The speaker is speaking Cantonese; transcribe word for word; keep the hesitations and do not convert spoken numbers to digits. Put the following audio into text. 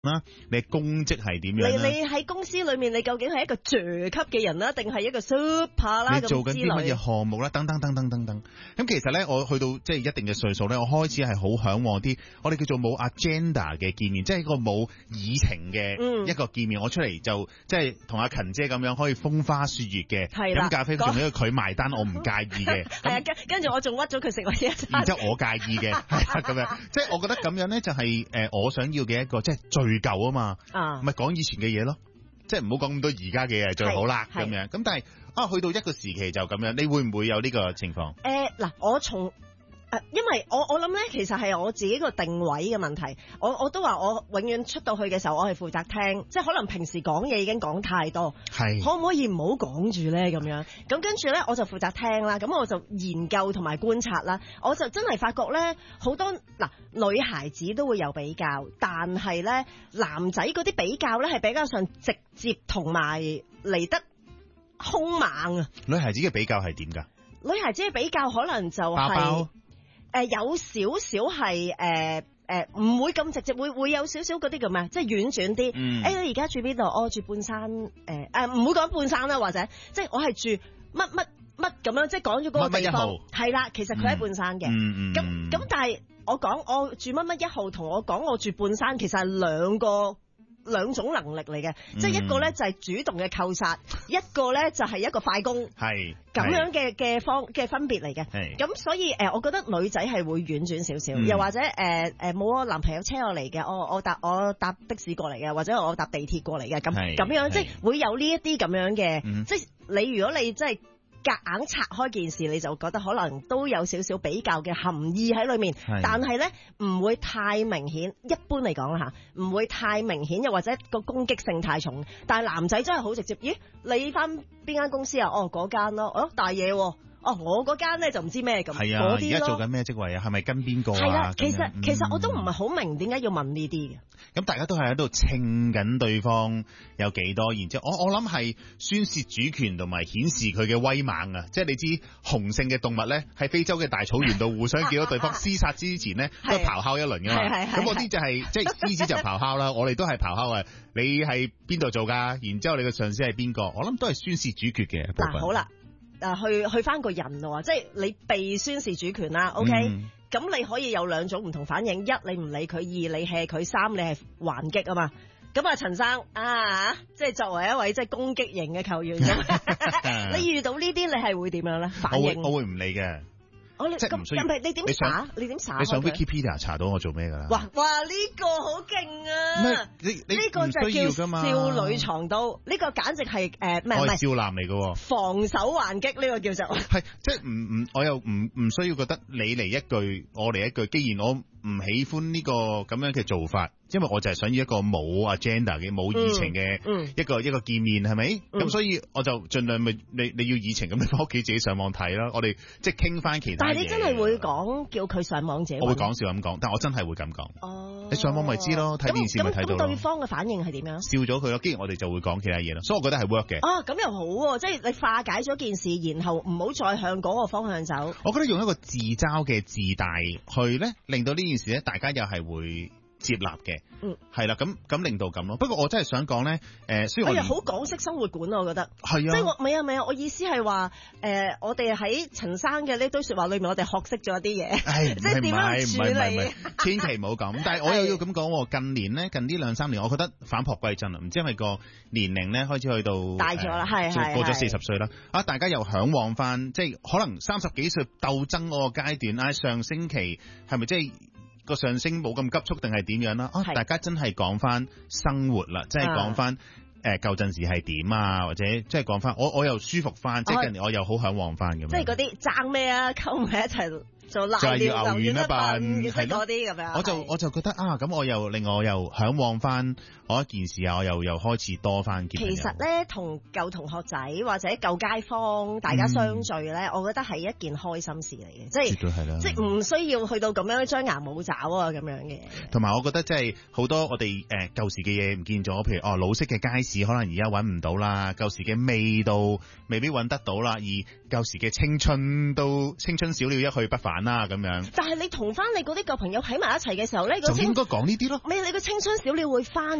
啦，你嘅公職係點樣啦？ 你你喺公司裏面，你究竟係一個爵級嘅人啦，定係一個 super 啦？ 你做緊啲乜嘢項目啦？等等等等等等。咁其實咧，我去到即係一定嘅歲數咧，我開始係好向往啲我哋叫做冇 agenda 嘅見面，即係一個冇議程嘅一個見面。嗯、我出嚟就即係同阿勤姐咁樣可以風花雪月嘅飲咖啡，仲要佢埋單，我唔介意嘅。係啊， 跟跟住我仲屈咗佢食我一餐， 然之後我介意嘅，係啊咁樣。即係我覺得咁樣咧，就係誒我想要嘅一個即係最舊啊嘛。啊，咪講以前嘅嘢咯，即係唔好講咁多而家嘅嘢最好啦，咁樣。咁但係啊，去到一個時期就咁樣，你會唔會有呢個情況？誒， 嗱，我從誒，因為我我諗咧，其實係我自己個定位嘅問題。我我都話我永遠出到去嘅時候，我係負責聽，即係可能平時講嘢已經講太多，係可唔可以唔好講住咧？咁樣咁跟住咧，我就負責聽啦。咁我就研究同埋觀察啦。我就真係發覺咧，好多嗱女孩子都會有比較，但係咧男仔嗰啲比較咧係比較上直接同埋嚟得兇猛啊！ 女孩子嘅比較係點㗎？ 女孩子嘅比較可能就係、 包包誒、呃、有少少係誒誒唔會咁直接，會會有少少嗰啲叫咩？即係婉轉啲。誒、嗯欸、你而家住邊度？我住半山誒誒唔會講半山啦，或者即係我係住乜乜乜咁樣，即係講咗嗰個地方係啦。其實佢喺半山嘅。咁咁、嗯嗯嗯、但係我講我住乜乜一號，同我講我住半山，其實係兩個。兩種能力嚟嘅，嗯、即係一個咧就係主動嘅扣殺，一個咧就係一個快攻，係咁樣嘅嘅方嘅分別嚟嘅。咁所以誒、呃，我覺得女仔係會婉轉少少，嗯、又或者誒誒冇我男朋友車我嚟嘅，我我搭我搭的士過嚟嘅，或者我搭地鐵過嚟嘅，咁咁樣即係會有呢一啲咁樣嘅，嗯、即係你如果你即係。夾硬拆開件事，你就覺得可能都有少少比較嘅含義喺裏面，但係咧唔會太明顯。一般嚟講啦嚇，唔會太明顯，又或者個攻擊性太重。但係男仔真係好直接，咦？你返邊間公司啊？哦，嗰間咯，哦大嘢喎。哦，我嗰間咧就唔知咩咁， 係啊，而家做緊咩職位啊？係咪跟邊個啊？ 係啦，其實、嗯、其實我都唔係好明點解要問呢啲嘅。 咁大家都係喺度稱緊對方有幾多，然之後我我諗係宣泄主權同埋顯示佢嘅威猛啊！即係你知雄性嘅動物咧，喺非洲嘅大草原度互相見到對方廝殺之前咧，都係咆哮一輪㗎嘛。咁嗰啲就係、是、即係獅子就咆哮啦，我哋都係咆哮啊！你係邊度做㗎？然之後你嘅上司係邊個？我諗都係宣泄主權嘅部分。 嗱，好啦。誒去去翻個人咯，即係你被宣示主權啦 ，OK？咁、嗯、你可以有兩種唔同反應：一你唔理佢，二你 hea 佢，三你係還擊啊嘛。咁啊，陳生啊，即係作為一位即係攻擊型嘅球員咁，你遇到呢啲你係會點樣咧？反應我會唔理嘅。 我即係唔需要。你點查？你點查？ 你上 Wikipedia 查到我做咩㗎啦？ 哇哇！呢、這個好勁啊！ 你你呢個就叫少女藏刀，呢、這個簡直係誒咩？我係少男嚟嘅。 防守還擊呢個叫做係即係唔唔，我又唔唔需要覺得你嚟一句，我嚟一句。既然我唔喜歡呢個咁樣嘅做法，因為我就係想要一個冇 agenda 嘅、冇議程嘅一個、嗯嗯、一個見面，係咪？咁、嗯、所以我就盡量咪你你要議程咁，你翻屋企自己上網睇啦。我哋即係傾翻其他嘢。但係你真係會講叫佢上網自己？我會講笑咁講，但我真係會咁講。哦，你上網咪知咯，睇電視咪睇到咯。咁對方嘅反應係點樣？笑咗佢咯，既然我哋就會講其他嘢咯，所以我覺得係 work 嘅。哦，咁又好喎、啊，即係你化解咗件事，然後唔好再向嗰個方向走。我覺得用一個自嘲嘅自大去咧，令到呢件事咧，大家又係會接納嘅，嗯，係啦，咁咁令到咁咯。不過我真係想講咧，誒、呃，雖然我，我又好港式生活館啊，我覺得係啊，即係我唔係啊唔係啊，我意思係話，誒、呃，我哋喺陳生嘅呢堆說話裏面，我哋學識咗一啲嘢，即係點樣處理。千祈唔好咁，但係我又要咁講，近年咧，近呢兩三年，我覺得返璞歸真啦，唔知係咪個年齡咧開始去到大咗啦，係係、呃、過咗四十歲啦，啊，大家又向往翻，即係可能三十幾歲鬥爭嗰個階段啊，上星期係咪即係？個上升冇咁急促定係點樣啦？啊，大家真係講翻生活啦，即係講翻誒舊陣時係點啊，或者即係講翻我我又舒服翻，即係近年我又好向往翻咁。即係嗰啲爭咩啊，溝埋一齊做辣料牛丸一笨，係嗰啲咁樣。我就我就覺得啊，咁我又令我又向往翻我一件事啊，我又又開始多翻。其實咧，同舊同學仔或者舊街坊大家相聚咧，嗯、我覺得係一件開心事嚟嘅，即係絕對係啦，即係唔需要去到咁樣張牙舞爪啊咁樣嘅。同埋我覺得即係好多我哋誒舊時嘅嘢唔見咗，譬如哦老式嘅街市可能而家揾唔到啦，舊時嘅味道未必揾得到啦，而舊時嘅青春都青春少了一去不返玩啦咁樣。 但係你同翻你嗰啲舊朋友喺埋一齊嘅時候咧， 就應該講呢啲咯。 咩？你個青春小鳥會翻